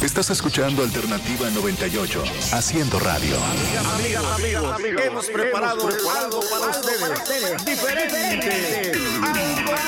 Estás escuchando Alternativa 98, haciendo radio. Amigos, hemos preparado algo para ustedes diferente.